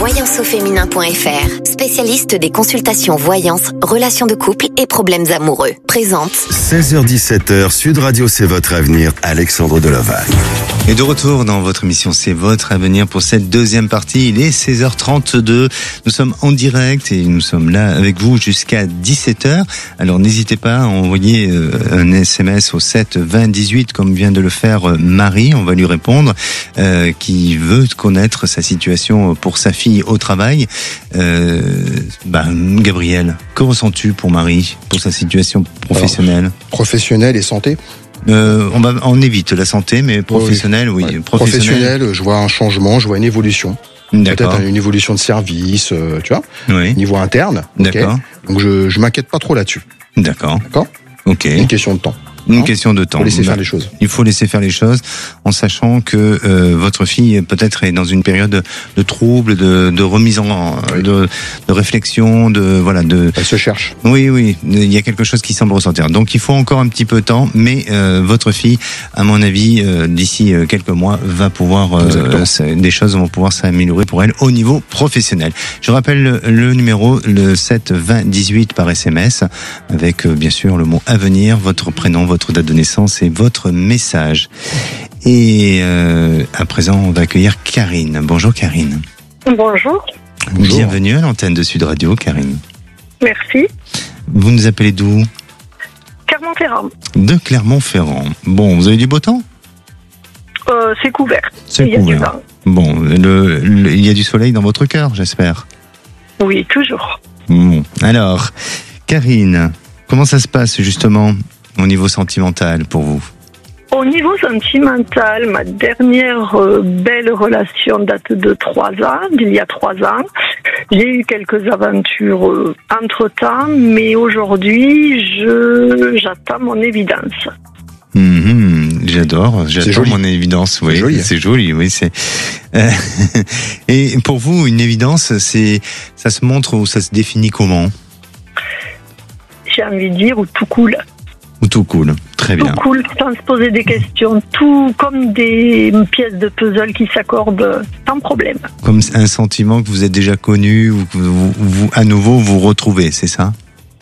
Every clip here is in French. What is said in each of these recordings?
Voyanceauféminin.fr, spécialiste des consultations voyance, relations de couple et problèmes amoureux. Présente 16h-17h, Sud Radio, c'est votre avenir, Alexandre Delovac. Et de retour dans votre émission C'est votre avenir pour cette deuxième partie. Il est 16h32. Nous sommes en direct et nous sommes là avec vous jusqu'à 17h. Alors n'hésitez pas à envoyer un SMS au 7 20 18 comme vient de le faire Marie. On va lui répondre qui veut connaître sa situation pour sa fille au travail. Gabriel, que ressens-tu pour Marie, pour sa situation professionnelle? Professionnelle et santé. On évite la santé, mais professionnelle, oui. Ouais. Professionnelle, je vois un changement, je vois une évolution. D'accord. Peut-être une évolution de service, tu vois, oui. Niveau interne. D'accord. Okay. Donc je m'inquiète pas trop là-dessus. D'accord. D'accord. Ok. Une question de temps. Une question de temps. Il faut laisser faire les choses. Il faut laisser faire les choses, en sachant que votre fille peut-être est dans une période de trouble, de remise de réflexion, Elle se cherche. Oui, il y a quelque chose qui semble ressortir. Donc il faut encore un petit peu de temps, mais votre fille, à mon avis, d'ici quelques mois, va pouvoir des choses vont pouvoir s'améliorer pour elle au niveau professionnel. Je rappelle le numéro, le 7 20 18 par SMS, avec bien sûr le mot avenir, votre prénom, votre date de naissance et votre message. Et à présent, on va accueillir Karine. Bonjour Karine. Bonjour. Bienvenue à l'antenne de Sud Radio, Karine. Merci. Vous nous appelez d'où? Clermont-Ferrand. De Clermont-Ferrand. Bon, vous avez du beau temps? C'est couvert. C'est il y a couvert. du vent. Bon, il y a du soleil dans votre cœur, j'espère. Oui, toujours. Bon, alors, Karine, comment ça se passe justement au niveau sentimental pour vous? Au niveau sentimental, ma dernière belle relation date de 3 ans, d'il y a 3 ans. J'ai eu quelques aventures entre-temps, mais aujourd'hui, j'attends mon évidence. J'adore mon évidence. Oui, c'est joli. Oui, c'est. Et pour vous, une évidence, ça se montre ou ça se définit comment? J'ai envie de dire, ou tout cool. Ou tout cool, très bien. Tout cool, sans se poser des questions, tout comme des pièces de puzzle qui s'accordent sans problème. Comme un sentiment que vous êtes déjà connu ou que vous à nouveau vous retrouvez, c'est ça?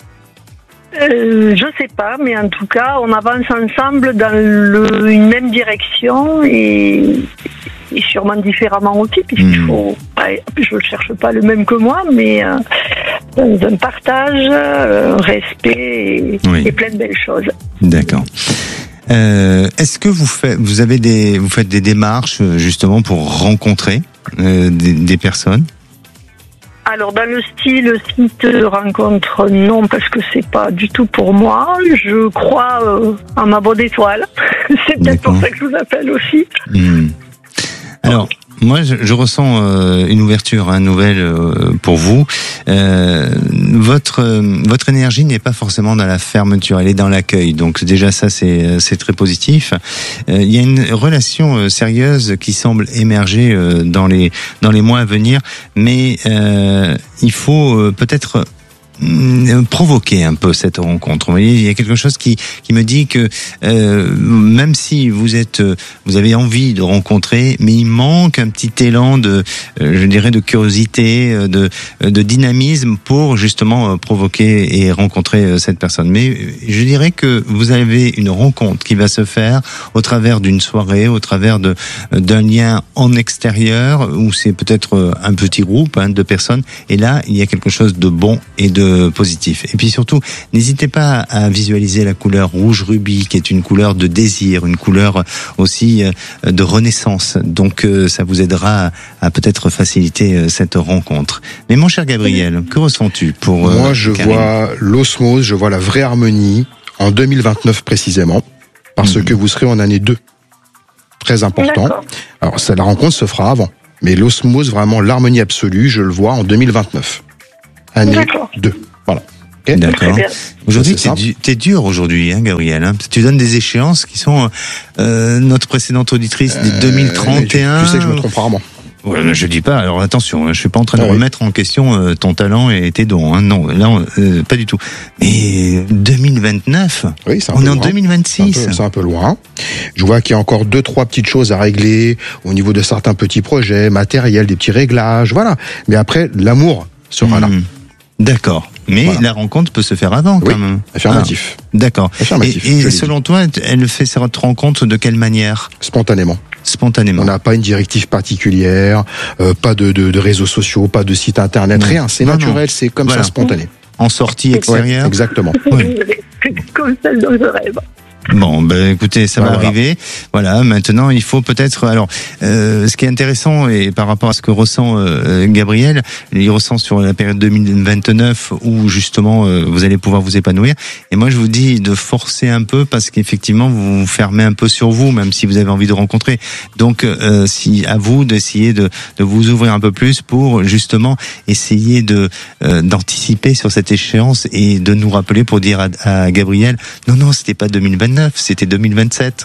Je sais pas, mais en tout cas, on avance ensemble dans une même direction et sûrement différemment aussi, puisqu'il faut. Je ne cherche pas le même que moi, mais dans un partage, un respect et plein de belles choses. D'accord. Est-ce que vous faites des démarches justement pour rencontrer des personnes? Alors dans le style site rencontre, non, parce que c'est pas du tout pour moi. Je crois en ma bonne étoile. C'est peut-être pour ça que je vous appelle aussi. Alors, moi, je ressens une ouverture nouvelle pour vous. Votre énergie n'est pas forcément dans la fermeture, elle est dans l'accueil. Donc déjà, ça, c'est très positif. Il y a une relation sérieuse qui semble émerger dans les mois à venir, mais il faut peut-être provoquer un peu cette rencontre. Vous voyez, il y a quelque chose qui me dit que même si vous avez envie de rencontrer, mais il manque un petit élan de curiosité, de dynamisme pour justement provoquer et rencontrer cette personne. Mais je dirais que vous avez une rencontre qui va se faire au travers d'une soirée, au travers d'un lien en extérieur où c'est peut-être un petit groupe de personnes. Et là, il y a quelque chose de bon et de positif. Et puis surtout, n'hésitez pas à visualiser la couleur rouge rubis, qui est une couleur de désir, une couleur aussi de renaissance. Donc ça vous aidera à peut-être faciliter cette rencontre. Mais mon cher Gabriel, que ressens-tu pour Moi, je Karine? vois l'osmose, je vois la vraie harmonie en 2029 précisément, parce que vous serez en année 2. Très important. D'accord. Alors, la rencontre se fera avant. Mais l'osmose, vraiment l'harmonie absolue, je le vois en 2029. Année 2. Voilà. Okay. D'accord. Aujourd'hui, C'est t'es dur aujourd'hui, Gabriel. Tu donnes des échéances qui sont notre précédente auditrice des 2031. Tu sais que je me trompe rarement. Ouais, je dis pas. Alors attention, je suis pas en train de remettre en question ton talent et tes dons. Hein. Non, là, pas du tout. Mais 2029. Oui, c'est on est en 2026. C'est un peu loin. Je vois qu'il y a encore 2-3 petites choses à régler au niveau de certains petits projets, matériels, des petits réglages, voilà. Mais après, l'amour sera là. D'accord. Mais la rencontre peut se faire avant, quand même. Affirmatif. D'accord. Affirmatif. Et selon toi, elle fait cette rencontre de quelle manière ? Spontanément. Spontanément. On n'a pas une directive particulière, pas de réseaux sociaux, pas de site internet, rien. C'est naturel, c'est comme ça, spontané. En sortie extérieure. Exactement. Comme celle dont je rêve. Bon, ben écoutez, ça va arriver. Voilà, maintenant il faut peut-être. Alors, ce qui est intéressant et par rapport à ce que ressent Gabriel, il ressent sur la période 2029 où justement vous allez pouvoir vous épanouir. Et moi, je vous dis de forcer un peu parce qu'effectivement vous vous fermez un peu sur vous, même si vous avez envie de rencontrer. Donc, si à vous d'essayer de vous ouvrir un peu plus pour justement essayer d'anticiper sur cette échéance et de nous rappeler pour dire à Gabriel, non, c'était pas 2029. C'était 2027.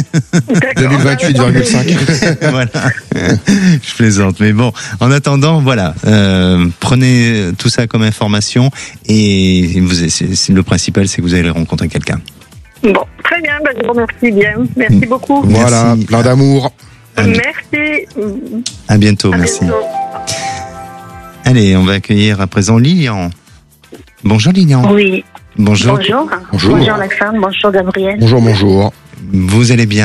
2028,5. Voilà. Je plaisante. Mais bon, en attendant, voilà, prenez tout ça comme information et le principal, c'est que vous allez rencontrer quelqu'un. Bon, très bien. Je vous remercie bien. Merci beaucoup. Voilà, merci. Plein d'amour. Merci. À bientôt, merci. Bientôt. Allez, on va accueillir à présent Lilian. Bonjour Lilian. Oui. Bonjour. Bonjour Alexandre, bonjour Gabriel. Bonjour. Vous allez bien ?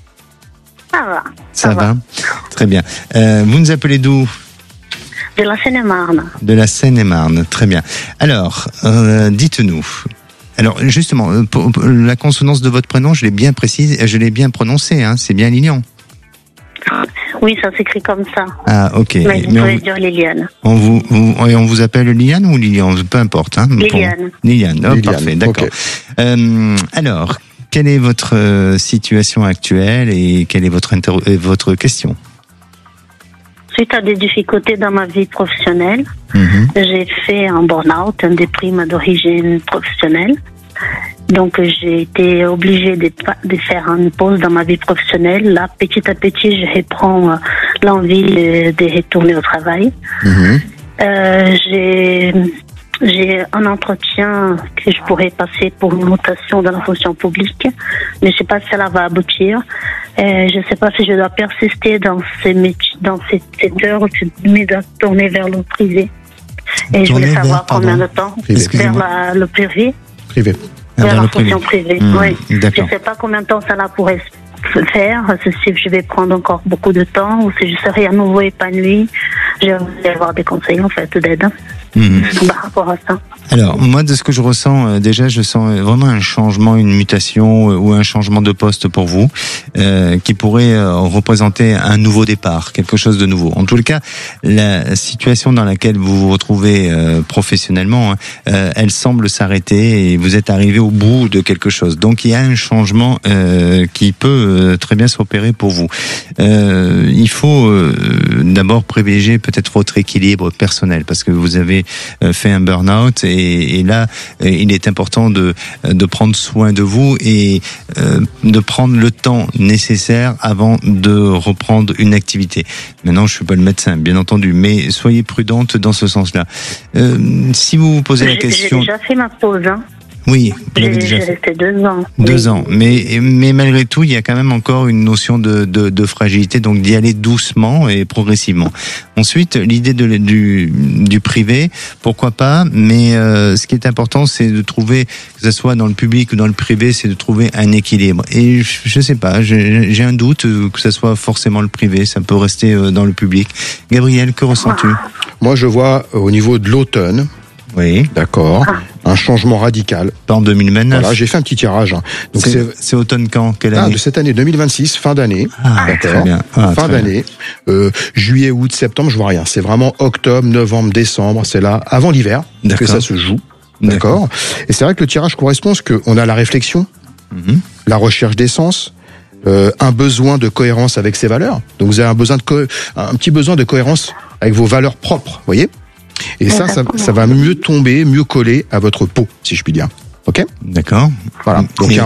Ça va. Très bien. Vous nous appelez d'où ? De la Seine-et-Marne. De la Seine-et-Marne, très bien. Alors, dites-nous. Alors, justement, pour la consonance de votre prénom, je l'ai bien précisé, je l'ai bien prononcé, hein, c'est bien Lilian. Oui, ça s'écrit comme ça. Ah, ok. Mais vous pouvez dire Liliane. On vous appelle Liliane ou Lilian ? Peu importe. Hein, Liliane. Liliane, parfait, d'accord. Okay. Alors, quelle est votre situation actuelle et quelle est votre question ? Suite à des difficultés dans ma vie professionnelle, j'ai fait un burn-out, une déprime d'origine professionnelle. Donc j'ai été obligée de faire une pause dans ma vie professionnelle. Là, petit à petit, je reprends l'envie de retourner au travail. J'ai un entretien que je pourrais passer pour une mutation dans la fonction publique, mais je ne sais pas si cela va aboutir. Je ne sais pas si je dois persister dans ces secteurs ou si je dois tourner vers le privé. Et je voulais savoir combien de temps vers le privé. Vers la fonction privée, oui. Je ne sais pas combien de temps cela pourrait se faire, si je vais prendre encore beaucoup de temps ou si je serai à nouveau épanouie. Je vais avoir des conseils, en fait, d'aide par rapport à ça. Alors, moi, de ce que je ressens, déjà, je sens vraiment un changement, une mutation ou un changement de poste pour vous, qui pourrait représenter un nouveau départ, quelque chose de nouveau. En tout cas, la situation dans laquelle vous vous retrouvez professionnellement, elle semble s'arrêter et vous êtes arrivé au bout de quelque chose. Donc, il y a un changement qui peut très bien s'opérer pour vous. Il faut d'abord privilégier peut-être votre équilibre personnel, parce que vous avez fait un burn-out et là, il est important de prendre soin de vous et de prendre le temps nécessaire avant de reprendre une activité. Maintenant, je suis pas le médecin, bien entendu, mais soyez prudente dans ce sens-là. Si vous vous posez la question... J'ai déjà fait ma pause, hein. Oui, j'ai resté 2 ans. 2 ans, mais malgré tout, il y a quand même encore une notion de fragilité, donc d'y aller doucement et progressivement. Ensuite, l'idée du privé, pourquoi pas, mais ce qui est important, c'est de trouver, que ce soit dans le public ou dans le privé, c'est de trouver un équilibre. Et je sais pas, j'ai un doute que ce soit forcément le privé, ça peut rester dans le public. Gabriel, que ressens-tu ? Moi, je vois au niveau de l'automne. Oui. D'accord. Un changement radical. Pas en 2029. Voilà, j'ai fait un petit tirage. Donc c'est automne quand ? Quelle année ? De cette année 2026, fin d'année. D'accord. Très bien. Fin d'année. Juillet, août, septembre, je vois rien. C'est vraiment octobre, novembre, décembre. C'est là, avant l'hiver, que ça se joue. D'accord. Et c'est vrai que le tirage correspond à ce qu'on a la réflexion, la recherche d'essence, un besoin de cohérence avec ses valeurs. Donc vous avez un petit besoin de cohérence avec vos valeurs propres, voyez ? Et ça va mieux tomber, mieux coller à votre peau, si je puis dire. Ok ? D'accord. Voilà. Donc